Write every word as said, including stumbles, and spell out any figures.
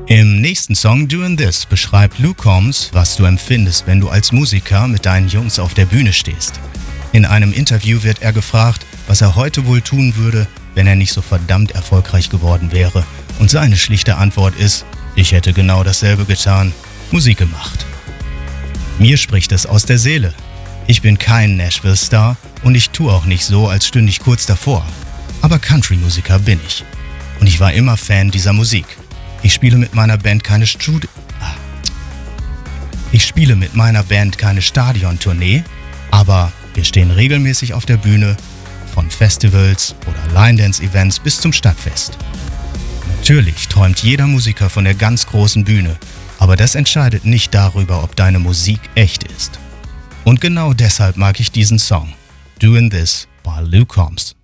Im nächsten Song Doing This beschreibt Luke Combs, was du empfindest, wenn du als Musiker mit deinen Jungs auf der Bühne stehst. In einem Interview wird er gefragt, was er heute wohl tun würde, wenn er nicht so verdammt erfolgreich geworden wäre. Und seine schlichte Antwort ist, ich hätte genau dasselbe getan, Musik gemacht. Mir spricht es aus der Seele. Ich bin kein Nashville-Star und ich tue auch nicht so, als stünde ich kurz davor. Aber Country-Musiker bin ich. Und ich war immer Fan dieser Musik. Ich spiele mit meiner Band keine Studi- ah. Ich spiele mit meiner Band keine Stadiontournee, aber wir stehen regelmäßig auf der Bühne, von Festivals oder Line-Dance-Events bis zum Stadtfest. Natürlich träumt jeder Musiker von der ganz großen Bühne, aber das entscheidet nicht darüber, ob deine Musik echt ist. Und genau deshalb mag ich diesen Song, Doing This by Luke Combs.